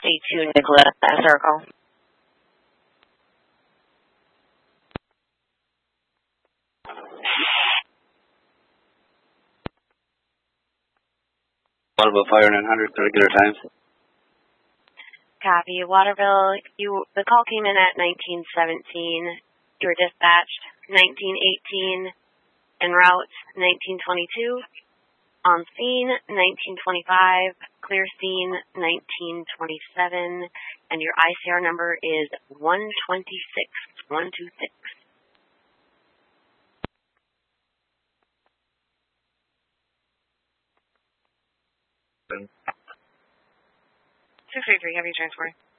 A2 Nicola Circle. Waterville Fire 900, regular times. Copy. Waterville, the call came in at 1917. You were dispatched 1918, en route 1922, on scene 1925, clear scene 1927, and your ICR number is 126. 633, heavy transport.